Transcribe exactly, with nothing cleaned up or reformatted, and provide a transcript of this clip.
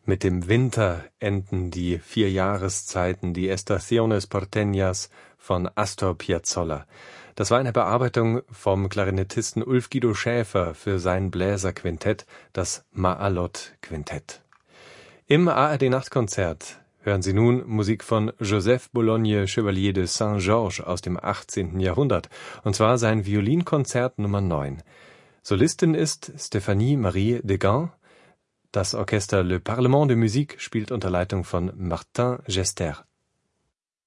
Mit dem Winter enden die vier Jahreszeiten, die Estaciones Porteñas von Astor Piazzolla. Das war eine Bearbeitung vom Klarinettisten Ulf Guido Schäfer für sein Bläserquintett, das Maalot-Quintett. Im A R D-Nachtkonzert hören Sie nun Musik von Joseph Bologne Chevalier de Saint-Georges aus dem achtzehnten Jahrhundert, und zwar sein Violinkonzert Nummer neun. Solistin ist Stéphanie Marie Degan. Das Orchester Le Parlement de Musique spielt unter Leitung von Martin Gester.